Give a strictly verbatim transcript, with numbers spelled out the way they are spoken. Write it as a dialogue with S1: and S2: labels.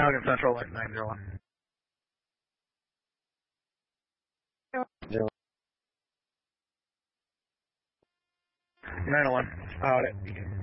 S1: Maligan Central, like nine zero one. nine oh one. Out it.